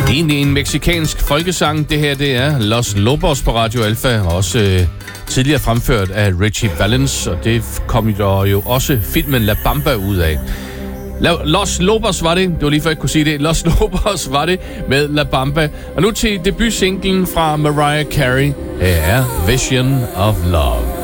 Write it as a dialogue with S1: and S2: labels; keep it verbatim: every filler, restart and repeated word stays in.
S1: Egentlig en meksikansk folkesang. Det her, det er Los Lobos på Radio Alfa, også øh, tidligere fremført af Richie Valens, og det kom der jo også filmen La Bamba ud af. La- Los Lobos var det. Det var lige før jeg kunne sige det. Los Lobos var det med La Bamba. Og nu til debutsinglen fra Mariah Carey. Her er Vision of Love.